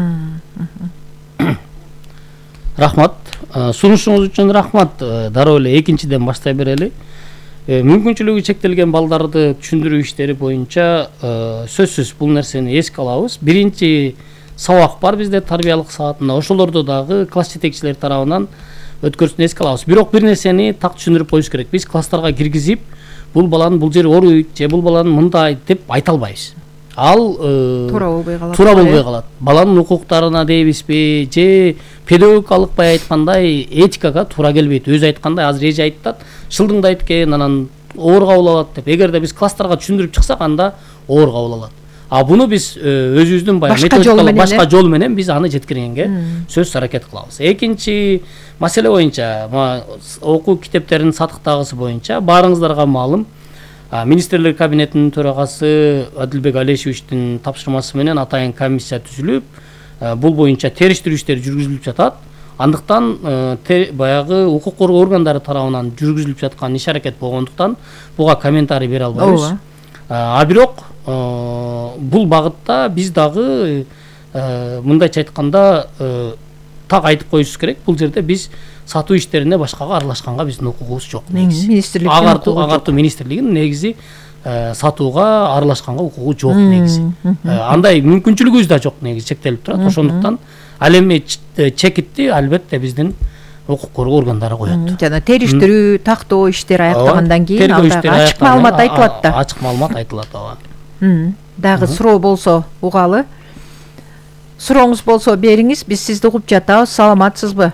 Рахмат. Сунушуңуз үчүн рахмат. Дароо эле экинчиден баштай берели. Мүмкүнчүлүгү чектелген балдарды түшүндүрүү иштери боюнча сөзсүз бул нерсени эске алабыз. Биринчи сабак бар бизде тарбиялык саатында. Ошолорду дагы класс жетекчилери тарабынан өткөрүүсүн эске алабыз. Бирок бир нерсени так түшүндүрүп коюш керек. Биз класстарга киргизип, бул баланын бул жери ооруйт же бул баланын мындай деп айта албайбыз. Ал туура болбой калат. Баланын укуктарына дейбизби же педагогикалык бай айткандай этикага туура келбейт. Өзү айткандай азыр эже айтат, шылдыңдайт экен, анан оор кабыл алат деп. Эгерде биз класстарга түшүндүрүп чыксак, анда оор кабыл алат. Буну биз өзүбүздүн методикалык башка жол менен биз аны жеткиргенге сөзсүз аракет кылабыз. Экинчи маселе боюнча, окуу китептеринин сатыктагысы боюнча баарыңыздарга маалым, Министрлер кабинетинин төрагасы Адилбек Алешевичтин тапшырмасы менен атайын комиссия түзүлүп, бул боюнча териштирүү иштери жүргүзүлүп жатат. Андыктан баягы укук коргоо органдары тарабынан жүргүзүлүп жаткан иш аракет болгондуктан буга комментарий бере албайбыз. Бирок бул багытта биз дагы мындайча айтканда так айтып коюшубуз керек. Бул жерде биз сатуу иштерине башкага аралашканга биздин укугубуз жок. Агартуу министрлигинин негизи сатууга аралашканга укугу жок негизи. Андай мүмкүнчүлүгүбүз да жок негизи, чектелип турат. Ошондуктан ал эми чекитти албетте биздин укук коргоо органдары коет. Жана териштирүү, тактоо иштери аяктагандан кийин алдыга ачык маалымат айтылат да. Ачык маалымат айтылат, ооба. Дагы суроо болсо угалы. Сурооңуз болсо бериңиз, биз сизди угуп жатабыз. Саламатсызбы?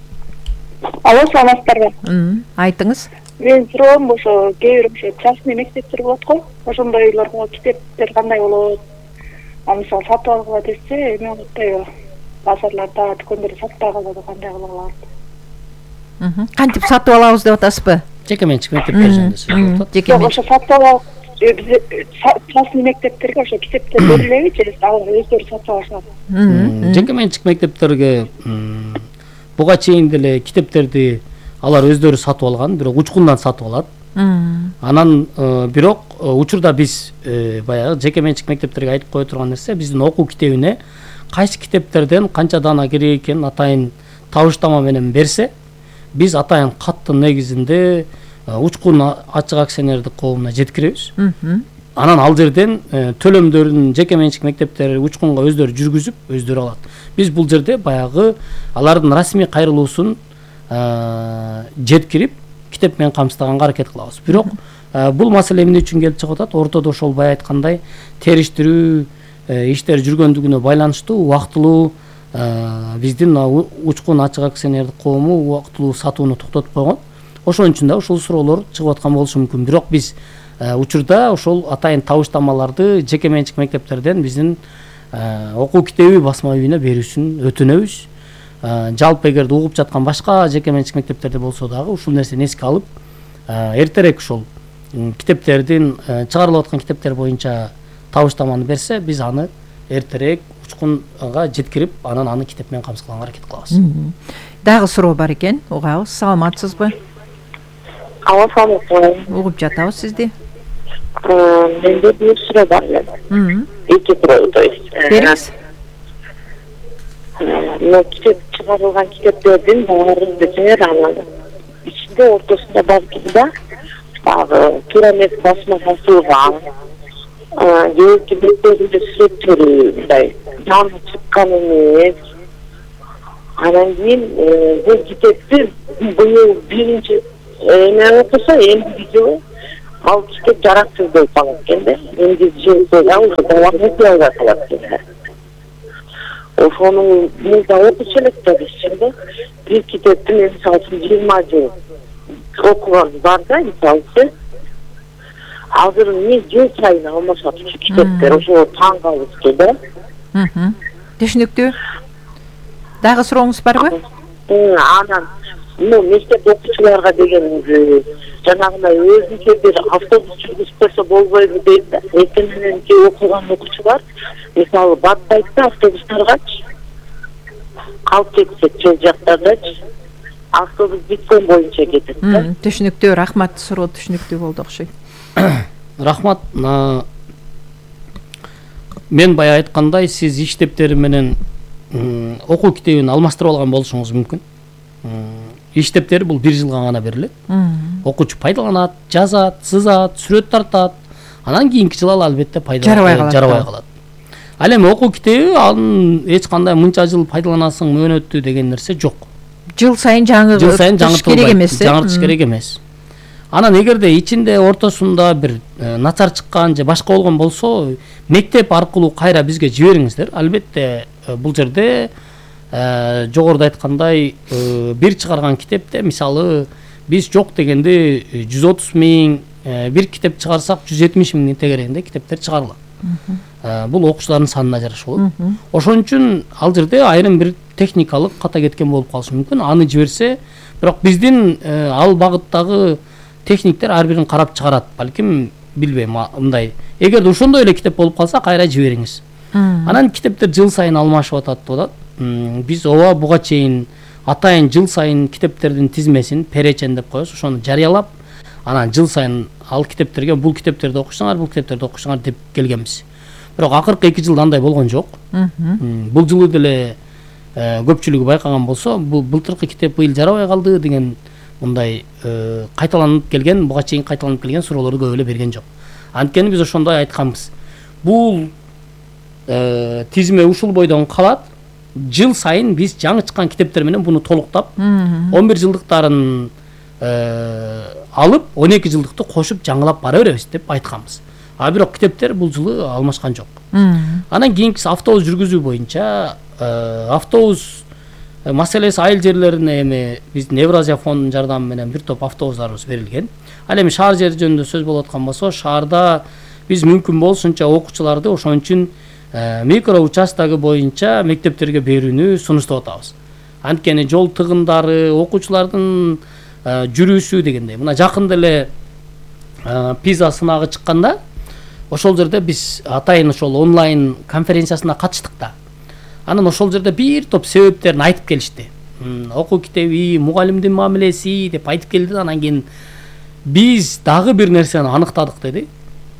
Алло, саламатсыздарбы? Айтыңыз. Мен суроом ошо кээ бир частный мектептер болот го. Ошондойлорго китептер кандай болот? Мисалы сатып алгыла десе, эме болотпайбы? Базарларда, дүкөндөрдө сатып алгыла кандай кылалар? Кантип сатып алабыз деп атасызбы? Жеке менчик мектептер жөнүндө сөз болот. Жок, ошо сатып алабыз. Частный мектептерге ошо китептер берилеби же өздөрү сатып алышат? Жеке менчик мектептерге буга чейин деле китептерди алар өздөрү сатып алган, бирок учкундан сатып алат. Анан бирок учурда биз баягы жеке менчик мектептерге айтып кое турган нерсе, биздин окуу китебине кайсы китептерден канча дана керек экенин атайын табыштама менен берсе, биз атайын каттын негизинде учкун ачык акционердик коомуна жеткиребиз. Анан ал жерден төлөмдөрүн жеке менчик мектептер учкунга өздөрү жүргүзүп, өздөрү алат. Биз бул жерде баягы алардын расмий кайрылуусун жеткирип, китеп менен камсыздаганга аракет кылабыз. Бирок бул маселе эмне үчүн келип чыгып атат? Ортодо ошол бай айткандай териштирүү иштери жүргөндүгүнө байланыштуу убактылуу биздин учкун ачык акционердик коому убактылуу сатууну токтотуп койгон. Ошон үчүн да ушул суроолор чыгып аткан болушу мүмкүн. Бирок биз учурда ошол атайын табыштамаларды жеке менчик мектептерден биздин окуу китеби басма үйүнө берүүсүн өтүнөбүз. Жалпы эгерде угуп жаткан башка жеке менчик мектептерде болсо дагы ушул нерсени эске алып, эртерээк ушул китептердин чыгарылып аткан китептер боюнча табыштаманы берсе, биз аны эртерээк учкунга жеткирип, анан аны китеп менен камсыздаганга аракет кылабыз. Дагы суроо бар экен, угабыз. Саламатсызбы? Алло, саламатсызбы? Угуп жатабыз сизди. Менде бир суроо бар эле. Эки суроо, то есть. Бериңиз. Китеп чыгарылган китептердин баары бетер анан ичинде ортосунда балкында баягы туура эмес басма басылган, кээинки беттеринде сүрөттөрү мындай жаны чыккан эмес. Анан кийин бул китепти быйыл 1 эме окуса эмдиги жылы ал китеп жараксыз болуп калат экен да. Эмдиги жылда уже давам ете албай калат экен. Ошону мында окучу элек да биз да. Бир китепти мен мисалы 20 жыл окуган бар да, мисалы. Азыр эмне жыл сайын алмашат ушу китептер, ошо таң калып да. Түшүнүктүү. Дагы сурооңуз барбы? Анан мектеп окуучуларга деген жанагындай өзүнчө бир автобус жүргүзүп койсо болбойбу дейт да. Эки менен окуган окуучулар мисалы Батбайда автобустаргачы калып кетсе чөл жактардачы автобус биткон боюнча кетет да. Түшүнүктүү, рахмат. Суроо түшүнүктүү болду окшойт. Рахмат. Мен бая айткандай, сиз иштептери менен окуу китебин алмаштырып алган болушуңуз мүмкүн. Иштептери бул 1 жылга гана берилет. Окуучу пайдаланат, жазат, сызат, сүрөт тартат. Анан кийинки жылы албетте жарабай калат. Ал эми окуу китеби анын эч кандай мынча жыл пайдаланасың, мөөнөттүү деген нерсе жок. Жыл сайын жаңыртыш керек эмес. Жаңыртыш керек эмес. Анан эгерде ичинде ортосунда бир начар чыккан же башка болгон болсо, мектеп аркылуу кайра бизге жибериңиздер. Албетте бул жерде жогоруда айткандай бир чыгарган китепте мисалы биз жок дегенде 130 миң, бир китеп чыгарсак 170 миңдин тегерегинде китептер чыгарылат. Бул окуучулардын санына жараша болот. Ошон үчүн ал жерде айрым бир техникалык ката кеткен болуп калышы мүмкүн. Аны жиберсе, бирок биздин ал багыттагы техниктер ар бирин карап чыгарат. Балким билбейм, мындай. Эгерде ошондой эле китеп болуп калса, кайра жибериңиз. Анан китептер жыл сайын алмашып атат. Биз ооба буга чейин атайын жыл сайын китептердин тизмесин перечен деп коебуз, ошону жарыялап, анан жыл сайын ал китептерге бул китептерди окушсаңар, бул китептерди окушсаңар деп келгенбиз. Бирок акыркы 2 жылда андай болгон жок. Бул жылы деле көпчүлүгү байкаган болсо, бул былтыркы китеп быйыл жарабай калды деген мындай кайталанып келген, буга чейин кайталанып келген суроолорду көп эле берген жок. Анткени биз ошондой айтканбыз. Бул тизме ушул бойдон калат. Жыл сайын биз жаңы чыккан китептер менен буну толуктап, 11 жылдыктарын алып, 12 жылдыкты кошуп жаңылап бара беребиз деп айтканбыз. А бирок китептер бул жылы алмашкан жок. Анан кийинкиси автобус жүргүзүү боюнча, автобус маселеси айыл жерлерине эми биздин Евразия фондунун жардамы менен бир топ автобустарыбыз берилген. Ал эми шаар жери жөнүндө сөз болуп аткан болсо, шаарда биз мүмкүн болсунча окуучуларды ошон үчүн микро участогу боюнча мектептерге берүүнү сунуштап атабыз. Анткени жол тыгындары, окуучулардын жүрүүсү дегендей. Мына жакында эле PISA сынагы чыкканда, ошол жерде биз атайын ошол онлайн конференциясына катыштык да. Анан ошол жерде бир топ себептерин айтып келишти. Окуу китеби, мугалимдин мамилеси деп айтып келди. Анан кийин биз дагы бир нерсени аныктадык деди.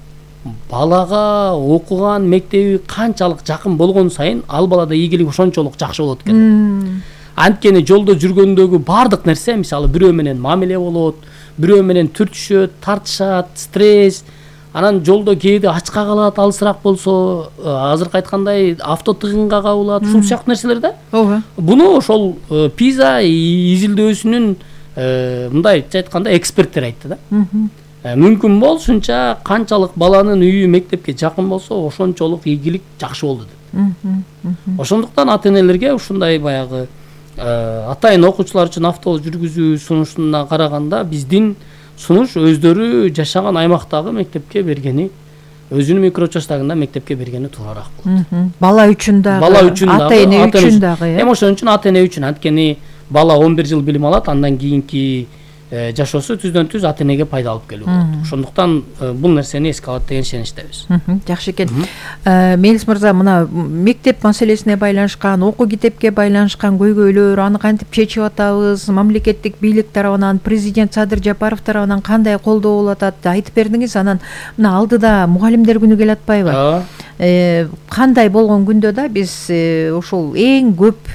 Балага окуган мектеби канчалык жакын болгон сайын ал балада ийгилик ошончолук жакшы болот экен. Анткени жолдо жүргөндөгү бардык нерсе, мисалы бирөө менен мамиле болот, бирөө менен түртүшөт, тартышат, стресс. Анан жолдо кээде ачка калат, алысыраак болсо, азыркы айткандай авто тыгынга кабылат, ушул сыяктуу нерселер да. Ооба. Буну ошол PISA изилдөөсүнүн мындайча айтканда эксперттер айтты да. Мүмкүн болсунча канчалык баланын үйү мектепке жакын болсо, ошончолук ийгилик жакшы болду деп. Ошондуктан ата-энелерге ушундай баягы атайын окуучулар үчүн автобус жүргүзүү сунушуна караганда биздин сунуш өздөрү жашаган аймактагы мектепке бергени, өзүнүн микроучастогунда мектепке бергени туурараак болот. Бала үчүн дагы, ата-эне үчүн дагы. Эми ошон үчүн ата-эне үчүн, анткени бала 11 жыл билим алат, андан кийинки жашоосу түздөн түз ата-энеге пайда алып келүү болот. Ошондуктан бул нерсени эске алат деген ишеничтебиз. Жакшы экен. Мелис мырза, мына мектеп маселесине байланышкан, окуу китепке байланышкан көйгөйлөр, аны кантип чечип атабыз, мамлекеттик бийлик тарабынан, президент Садыр Жапаров тарабынан кандай колдоо болуп атат, айтып бердиңиз. Анан мына алдыда мугалимдер күнү келе атпайбы? Кандай болгон күндө да биз ошол эң көп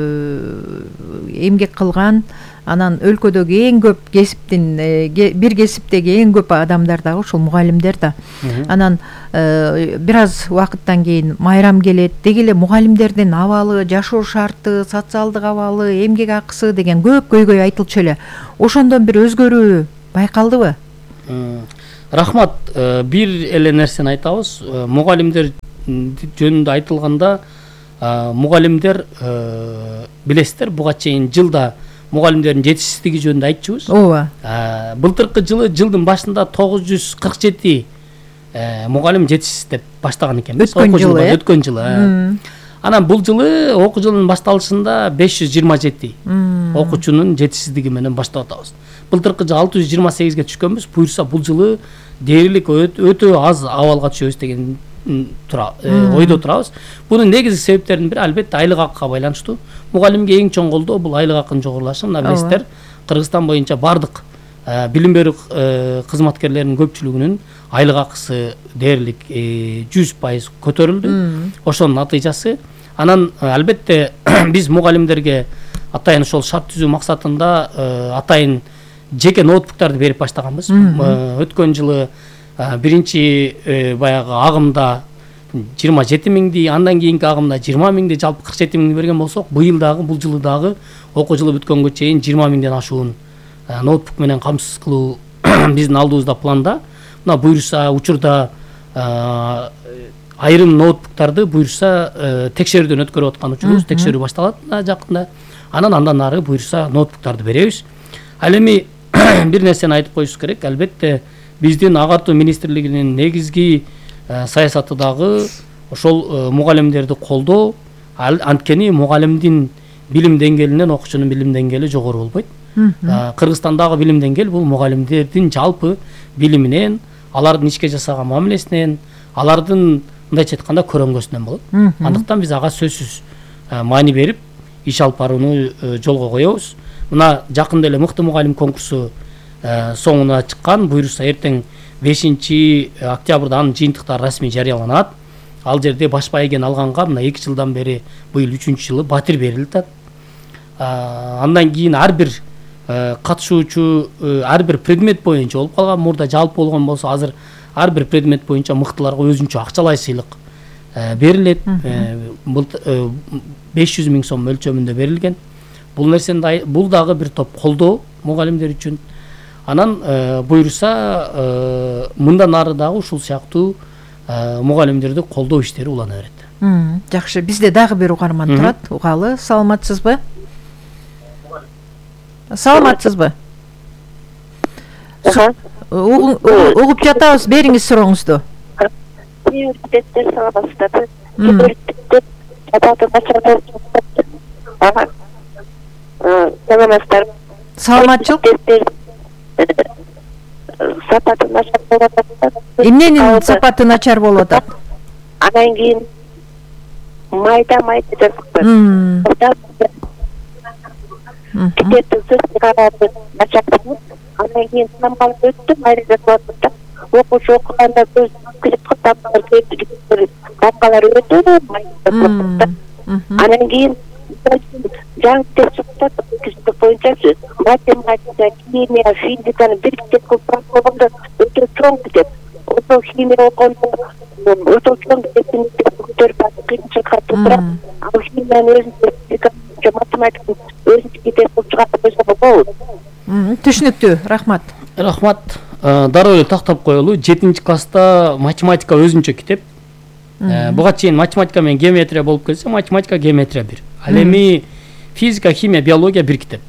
эмгек кылган, анан өлкөдөгү эң көп кесиптин бир кесиптеги эң көп адамдар да ошол мугалимдер да. Анан бир аз убакыттан кийин майрам келет, деги эле мугалимдердин абалы, жашоо шарты, социалдык абалы, эмгек акысы деген көп көйгөй айтылчу эле. Ошондон бир өзгөрүү байкалдыбы? Рахмат, бир эле нерсени айтабыз. Мугалимдер жөнүндө айтылганда, мугалимдер билесиздер, буга чейин жылда мугалимдердин жетишсиздиги жөнүндө айтчубуз. Ооба. Былтыркы жылдын башында 947 мугалим жетишсиз деп баштаган экенбиз. Өткөн жылы. Анан бул жылы окуу жылынын башталышында 527 окуучунун жетишсиздиги менен баштап атабыз. Былтыркы жылы 628ге түшкөнбүз. Буюрса бул жылы дээрлик өтө аз абалга түшөбүз деген ойдо турабыз. Бунун негизги себептеринин бири албетте айлык акыга байланыштуу. Мугалимге эң чоң колдоо бул айлык акынын жогорулашы. Мына билесиздер, Кыргызстан боюнча бардык билим берүү кызматкерлеринин көпчүлүгүнүн айлык акысы дээрлик 100% көтөрүлдү. Ошонун натыйжасы. Анан албетте биз мугалимдерге атайын ошол шарт түзүү максатында атайын жеке ноутбуктарды берип баштаганбыз. Өткөн жылы биринчи баягы агымда 27 миңди, андан кийинки агымда 20 миңди, жалпы 47 миңди берген болсок, быйыл дагы бул жылы дагы окуу жылы бүткөнгө чейин 20 миңден ашуун ноутбук менен камсыз кылуу биздин алдыбызда планда. Мына буюрса учурда айрым ноутбуктарды буюрса текшерүүдөн өткөрүп аткан учурубуз, текшерүү башталат жакында. Андан ары буюрса ноутбуктарды беребиз. Ал эми бир нерсени айтып коюш керек, албетте биздин агартуу министрлигинин негизги саясаты дагы ошол мугалимдерди колдоо. Анткени мугалимдин билим деңгээлинен окуучунун билим деңгээли жогору болбойт. Кыргызстандагы билим деңгээли бул мугалимдердин жалпы билиминен, алардын ишке жасаган мамилесинен, алардын мындайча айтканда көрөңгөсүнөн болот. Андыктан биз ага сөзсүз маани берип иш алып барууну жолго коебуз. Мына жакында эле мыкты мугалим конкурсу соңуна чыккан. Буюрса эртең 5 октябрда анын жыйынтыктары расмий жарыяланат. Ал жерде баш байгени алганга мына 2 жылдан бери быйыл 3-чү жылы батир берилет. Андан кийин ар бир катышуучу ар бир предмет боюнча болуп калган. Мурда жалпы болгон болсо, азыр ар бир предмет боюнча мыктыларга өзүнчө акчалай сыйлык берилет. 500 миң сом мөлчөмүндө берилген. Бул нерсени бул дагы бир топ колдоо мугалимдер үчүн. Анан буюрса мындан ары дагы ушул сыяктуу мугалимдерди колдоо иштери улана берет. Жакшы, бизде дагы бир угарман турат. Угалы, саламатсызбы? Саламатсызбы? Угуп жатабыз, бериңиз сурооңузду. Университеттер саламатсыздарбы? Саламатчылык? Сапаты начар болуп атат. Эмненин сапаты начар болуп атат? Андан кийин майда жазыптыр. Китепти сырткарады начарланып, андан кийин сынамдан өттү, майда жазып атат. Окуучу окуганда көз кирип кытаптар келип, капкалар өтөдү, майда жазып атат. Андан кийин жаңы тест чыкты, китеп боюнча математика, химия, физиканы бир китеп кылып болгондо өтө чоң китеп. Ошол химия окуганда өтө чоң китептин көтөрүп кыйынчылыкка турат. Ал химиянын өзүнчө математиканын өзүнчө китеп кылып чыгарып койсо болот. Түшүнүктүү, рахмат. Рахмат. Дароо эле тактап коелу. 7-класста математика өзүнчө китеп. Буга чейин математика менен геометрия болуп келсе, математика, геометрия бир. Ал эми физика, химия, биология бир китеп.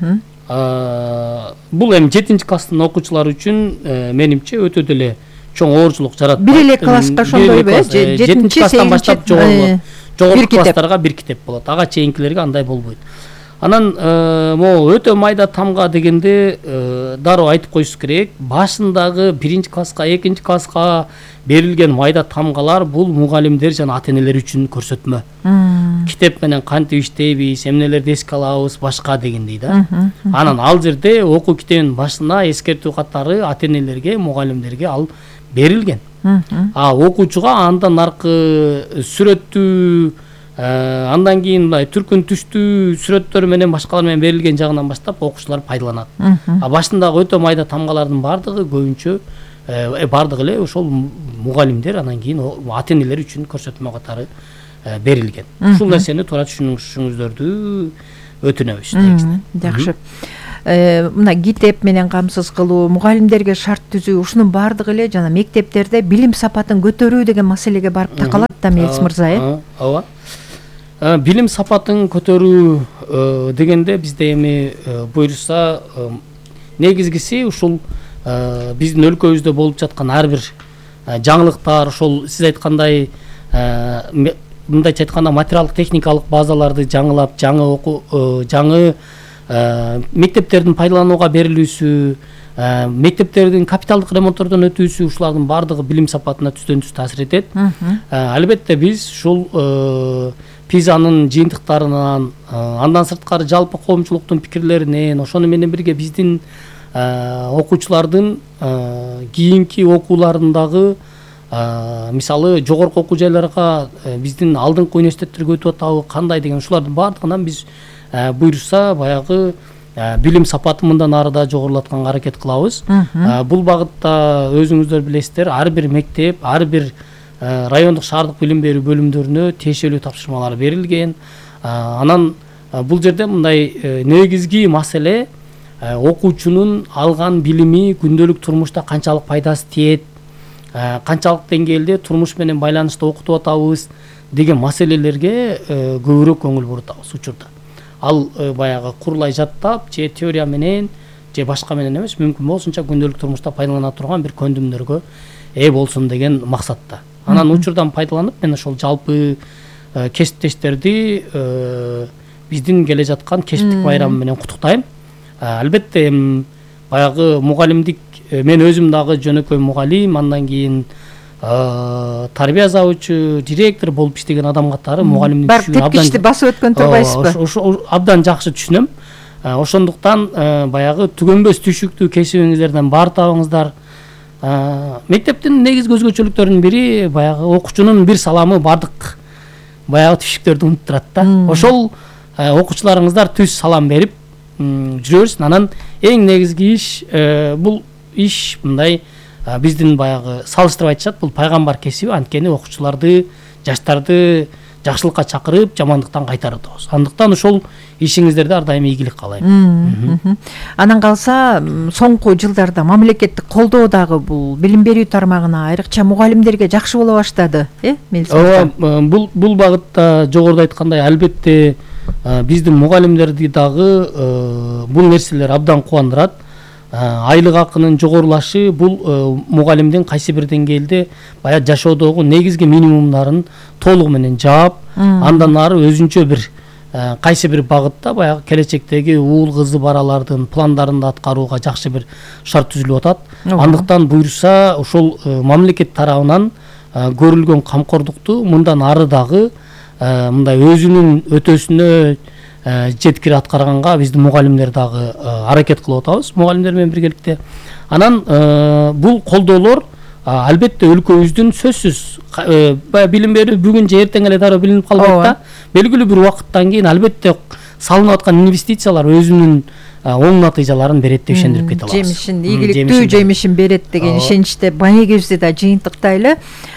Бул эми 7-класстын окуучулары үчүн менимче өтө деле чоң оорчулук жаратат. Бир эле класска ошондойбу, 7-класстан баштап жогорку класстарга бир китеп болот. Ага чейинкилерге андай болбойт. Анан могу өтө майда тамга дегенде дароо айтып коюш керек. Башындагы 1-класска, 2-класска берилген майда тамгалар бул мугалимдер жана ата-энелер үчүн көрсөтмө. Китеп менен кантип иштейбиз, эмнелерди эске алабыз, башка дегендей да. Анан ал жерде окуу китебинин башына эскертүү катары ата-энелерге, мугалимдерге ал берилген. Окуучуга андан аркы сүрөттүү, андан кийин мындай түркүн түштүү сүрөттөр менен башкалар менен берилген жагынан баштап окуучулар пайдаланат. Башындагы өтө майда тамгалардын бардыгы көбүнчө бардыгы эле ошол мугалимдер анан кийин ата энелер үчүн көрсөтмө катары берилген. Ушул нерсени туура түшүнүшүңүздөрдү өтүнөбүз. Жакшы. Мына китеп менен камсыз кылуу, мугалимдерге шарт түзүү, ушунун бардыгы эле жана мектептерде билим сапатын көтөрүү деген маселеге барып такалат да, Мелис мырза. Ооба. Билим сапатын көтөрүү дегенде бизде эми буюрса негизгиси ушул биздин өлкөбүздө болуп жаткан ар бир жаңылыктар, ошол сиз айткандай мындайча айтканда материалдык техникалык базаларды жаңылап, жаңы мектептердин пайдаланууга берилүүсү, мектептердин капиталдык ремонттордон өтүүсү, ушулардын баардыгы билим сапатына түздөн түз таасир этет. Албетте биз ушул ПИЗАнын жыйынтыктарынан, андан сырткары жалпы коомчулуктун пикирлеринен, ошону менен бирге биздин окуучулардын кийинки окууларындагы мисалы жогорку окуу жайларга биздин алдыңкы университеттерге өтүп атабы кандай деген ушулардын баардыгынан биз буюрса баягы билим сапатын мындан ары да жогорулатканга аракет кылабыз. Бул багытта өзүңүздөр билесиздер, ар бир мектеп, ар бир райондук шаардык билим берүү бөлүмдөрүнө тиешелүү тапшырмалар берилген. Анан бул жерде мындай негизги маселе окуучунун алган билими күндөлүк турмушта канчалык пайдасы тиет, канчалык деңгээлде турмуш менен байланыштуу окутуп атабыз деген маселелерге көбүрөөк көңүл бурутабыз учурда. Ал баягы курулай жаттап, же теория менен, же башка менен эмес, мүмкүн болсунча күндөлүк турмушта пайдалана турган бир көндүмдөргө ээ болсун деген максатта. Анан учурдан пайдаланып, мен ошол жалпы кесиптештерди биздин келе жаткан кесиптик байрамы менен куттуктайм. Албетте баягы мугалимдик, мен өзүм дагы жөнөкөй мугалим, андан кийин тарбия завучу, директор болуп иштеген адам катары мугалимдин түшүнүшүн абдан басып өткөн турбайсызбы? Ошо абдан жакшы түшүнөм. Ошондуктан баягы түгөнбөс түйшүктүү кесибиңиздерден баар табыңыздар. Мектептин негизги өзгөчөлүктөрүнүн бири баягы окуучунун бир саламы бардык баягы түйшүктөрдү унуттурат да. Ошол окуучуларыңыздар түз салам берип жүрөбүз. Анан эң негизги иш бул иш мындай биздин баягы салыштырып айтышат, бул пайгамбар кесиби, анткени окуучуларды, жаштарды жакшылыкка чакырып, жамандыктан кайтарып атабыз. Андыктан ошол ишиңиздерде ар дайым ийгилик каалайм. Анан калса соңку жылдарда мамлекеттик колдоо дагы бул билим берүү тармагына, айрыкча мугалимдерге жакшы боло баштады, Мелис мырза? Бул багытта жогоруда айткандай албетте биздин мугалимдерди дагы бул нерселер абдан кубандырат. Айлык акынын жогорулашы бул мугалимдин кайсы бир деңгээлде баягы жашоодогу негизги минимумдарын толугу менен жаап, андан ары өзүнчө бир кайсы бир багытта баягы келечектеги уул кызы баралардын пландарын да аткарууга жакшы бир шарт түзүлүп атат. Андыктан буюрса ошол мамлекет тарабынан көрүлгөн камкордукту мындан ары дагы мындай өзүнүн өтөсүнө жеткире аткарганга биздин мугалимдер дагы аракет кылып атабыз, мугалимдер менен биргеликте. Анан бул колдоолор албетте өлкөбүздүн сөзсүз билим берүү бүгүн же эртең эле дароо билинип калбайт да. Белгилүү бир убакыттан кийин албетте салынып аткан инвестициялар өзүнүн оң натыйжаларын берет деп ишендирип кете алабыз. Жемишин, ийгиликтүү жемишин берет деген ишеничте маегибизди да жыйынтыктайлы.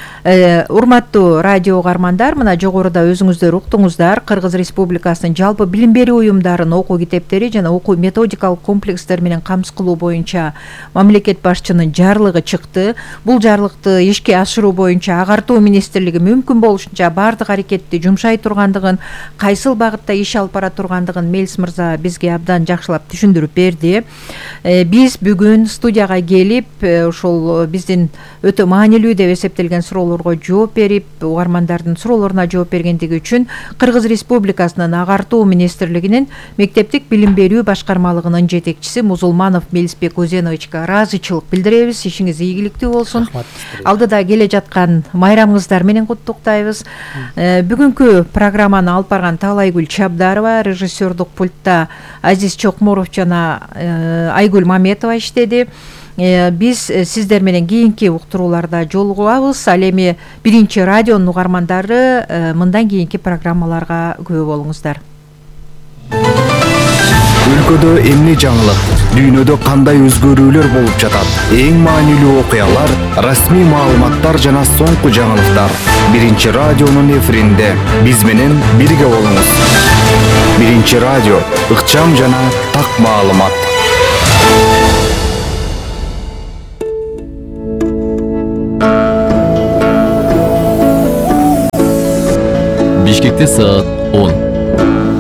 Урматтуу радио угармандар, мына жогоруда өзүңүздөр уктуңуздар, Кыргыз Республикасынын жалпы билим берүү уюмдарынын окуу китептери жана окуу методикалык комплекстер менен камсыз кылуу боюнча мамлекет башчынын жарлыгы чыкты. Бул жарлыкты ишке ашыруу боюнча агартуу министрлиги мүмкүн болушунча бардык аракетти жумшай тургандыгын, кайсыл багытта иш алып бара тургандыгын Мелис мырза бизге абдан жакшылап түшүндүрүп берди. Биз бүгүн студияга келип, ошол биздин өтө маанилүү деп эсептелген суроолорго жооп берип, угармандардын суроолоруна жооп бергендиги үчүн Кыргыз Республикасынын агартуу министрлигинин мектептик билим берүү башкармалыгынын жетекчиси Музулманов Мелисбек Өзеновичке ыраазычылык билдиребиз. Ишиңиз ийгиликтүү болсун. Алдыда келе жаткан майрамыңыздар менен куттуктайбыз. Бүгүнкү программаны алып барган Таалайгүл Чабдарова, режиссердук пультта Азиз Чокморов жана Айгүл Маметова иштеди. Биз сиздер менен кийинки уктурууларда жолугабыз. Ал эми биринчи радионун угармандары мындан кийинки программаларга күбө болуңуздар. Өлкөдө эмне жаңылык? дүйнөдө кандай өзгөрүүлөр болуп жатат, эң маанилүү окуялар, расмий маалыматтар жана соңку жаңылыктар Биринчи радионун эфиринде. Биз менен бирге болуңуз. Биринчи радио, ыкчам жана так маалымат. Бишкекте саат 10.